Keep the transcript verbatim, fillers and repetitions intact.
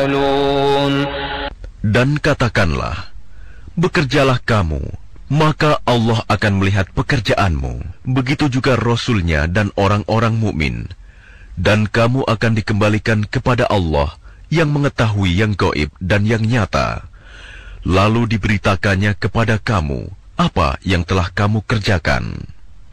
تعملون. Dan katakanlah, bekerjalah kamu, maka Allah akan melihat pekerjaanmu. Begitu juga Rasul-Nya dan orang-orang mukmin. Dan kamu akan dikembalikan kepada Allah yang mengetahui yang gaib dan yang nyata. Lalu diberitakannya kepada kamu apa yang telah kamu kerjakan.